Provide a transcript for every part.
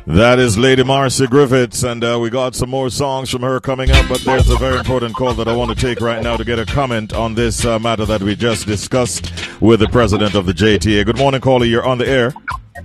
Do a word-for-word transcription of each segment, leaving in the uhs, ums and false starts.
That is Lady Marcia Griffiths, and uh, we got some more songs from her coming up, but there's a very important call that I want to take right now to get a comment on this uh, matter that we just discussed with the president of the J T A. Good morning, caller. You're on the air.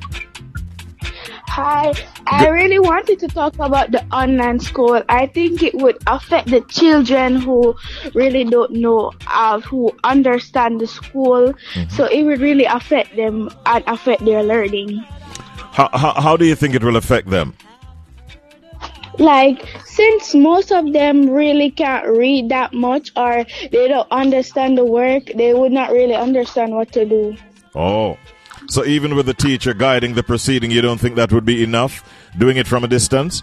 Hi. I really wanted to talk about the online school. I think it would affect the children who really don't know, uh, who understand the school. Mm-hmm. So it would really affect them and affect their learning. How, how, how do you think it will affect them? Like, since most of them really can't read that much or they don't understand the work, they would not really understand what to do. Oh, so even with the teacher guiding the proceeding, you don't think that would be enough, doing it from a distance?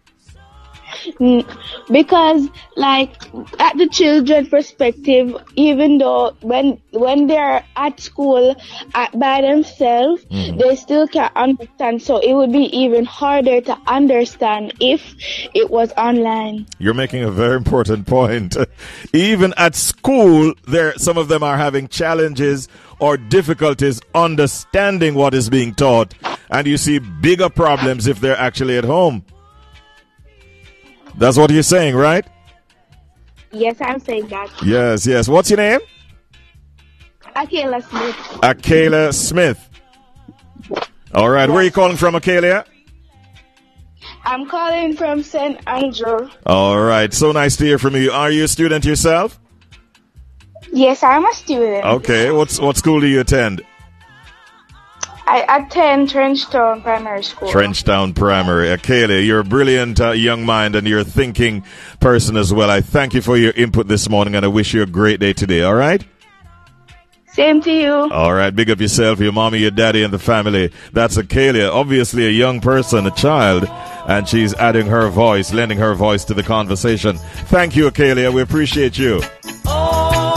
Because, like, at the children's perspective, even though when when they're at school at, by themselves, mm-hmm. they still can't understand. So it would be even harder to understand if it was online. You're making a very important point. Even at school, there some of them are having challenges or difficulties understanding what is being taught, and you see bigger problems if they're actually at home. That's what you're saying, right? Yes, I'm saying that. Yes, yes. What's your name? Akela Smith. Akela Smith. All right. Yes. Where are you calling from, Akela? I'm calling from Saint Andrew. All right. So nice to hear from you. Are you a student yourself? Yes, I'm a student. Okay. What's what school do you attend? I attend Trenchtown Primary School. Trenchtown Primary. Akela, you're a brilliant uh, young mind and you're a thinking person as well. I thank you for your input this morning and I wish you a great day today, all right? Same to you. All right, big up yourself, your mommy, your daddy, and the family. That's Akela, obviously a young person, a child, and she's adding her voice, lending her voice to the conversation. Thank you, Akela. We appreciate you.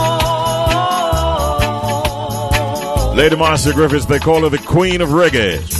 Lady Marcia Griffiths, they call her the Queen of Reggae.